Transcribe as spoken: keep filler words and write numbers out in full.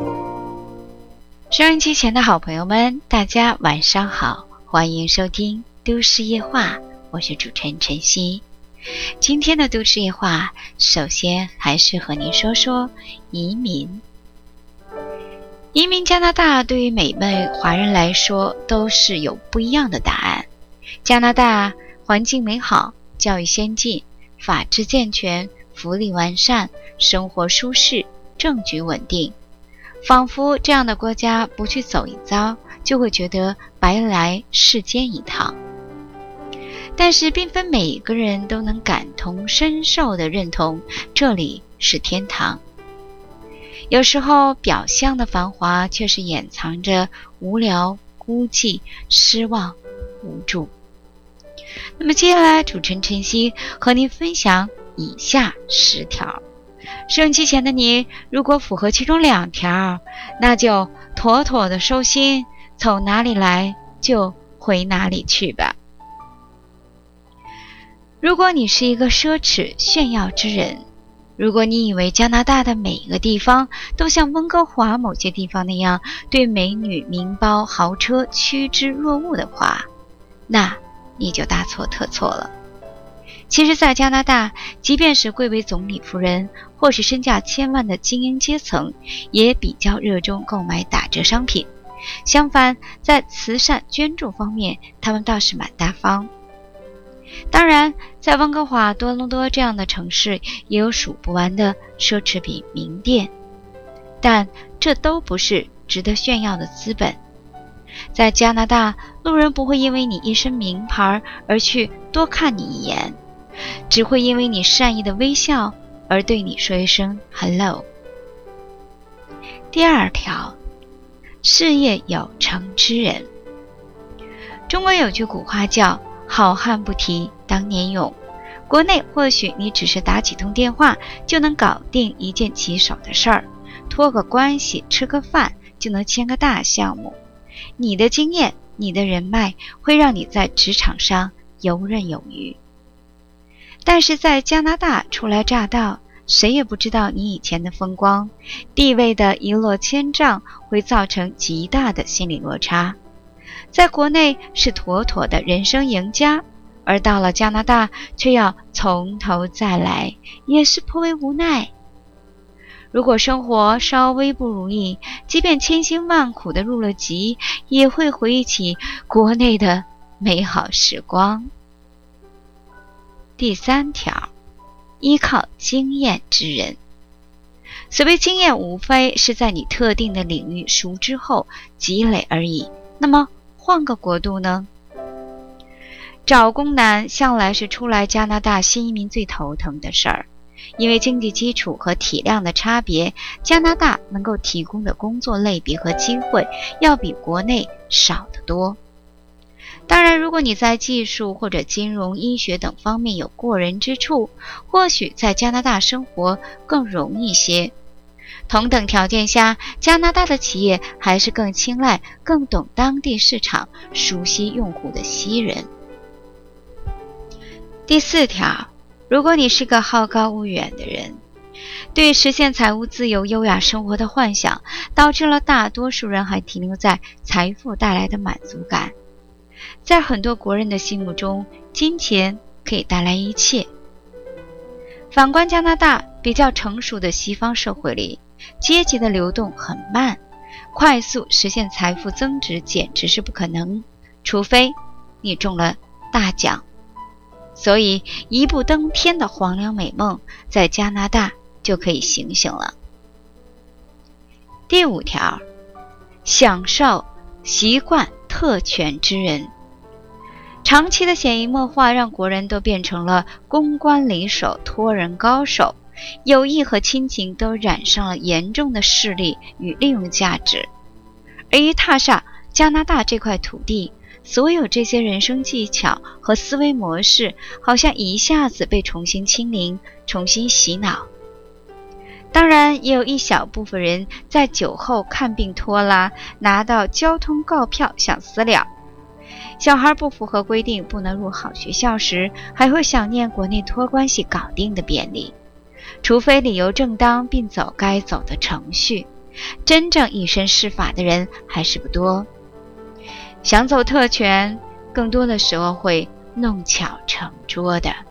收音机前的好朋友们，大家晚上好，欢迎收听都市夜话，我是主持人晨曦。今天的都市夜话，首先还是和您说说移民。移民加拿大对于每位华人来说都是有不一样的答案。加拿大环境美好，教育先进，法治健全，福利完善，生活舒适，政局稳定，仿佛这样的国家不去走一遭，就会觉得白来世间一趟。但是并非每一个人都能感同身受地认同这里是天堂。有时候表象的繁华却是掩藏着无聊、孤寂、失望、无助。那么接下来主持人晨曦和您分享以下十条，收音机前的你如果符合其中两条，那就妥妥的收心，从哪里来就回哪里去吧。如果你是一个奢侈炫耀之人，如果你以为加拿大的每一个地方都像温哥华某些地方那样对美女、名包、豪车趋之若鹜的话，那你就大错特错了。其实在加拿大，即便是贵为总理夫人或是身价千万的精英阶层，也比较热衷购买打折商品。相反，在慈善捐助方面，他们倒是蛮大方。当然，在温哥华、多伦多这样的城市也有数不完的奢侈品名店，但这都不是值得炫耀的资本。在加拿大，路人不会因为你一身名牌而去多看你一眼，只会因为你善意的微笑而对你说一声 hello。 第二条，事业有成之人。中国有句古话叫好汉不提当年勇。国内或许你只是打几通电话就能搞定一件棘手的事儿，托个关系吃个饭就能签个大项目。你的经验，你的人脉会让你在职场上游刃有余。但是在加拿大初来乍到，谁也不知道你以前的风光，地位的一落千丈会造成极大的心理落差。在国内是妥妥的人生赢家，而到了加拿大却要从头再来，也是颇为无奈。如果生活稍微不如意，即便千辛万苦的入了籍，也会回忆起国内的美好时光。第三条，依靠经验之人。所谓经验，无非是在你特定的领域熟知后积累而已。那么换个国度呢？找工难向来是初来加拿大新移民最头疼的事儿，因为经济基础和体量的差别，加拿大能够提供的工作类别和机会要比国内少得多。当然，如果你在技术或者金融、医学等方面有过人之处，或许在加拿大生活更容易些。同等条件下，加拿大的企业还是更青睐更懂当地市场、熟悉用户的西人。第四条，如果你是个好高骛远的人，对实现财务自由、优雅生活的幻想，导致了大多数人还停留在财富带来的满足感。在很多国人的心目中，金钱可以带来一切。反观加拿大，比较成熟的西方社会里，阶级的流动很慢，快速实现财富增值简直是不可能，除非你中了大奖。所以一步登天的黄粱美梦在加拿大就可以醒醒了。第五条，享受习惯特权之人。长期的潜移默化让国人都变成了公关里手、托人高手，友谊和亲情都染上了严重的势力与利用价值。而一踏上加拿大这块土地，所有这些人生技巧和思维模式好像一下子被重新清零，重新洗脑。当然，也有一小部分人在酒后看病拖拉，拿到交通告票想私了。小孩不符合规定不能入好学校时，还会想念国内托关系搞定的便利，除非理由正当并走该走的程序。 真正以身试法的人还是不多。想走特权，更多的时候会弄巧成拙的。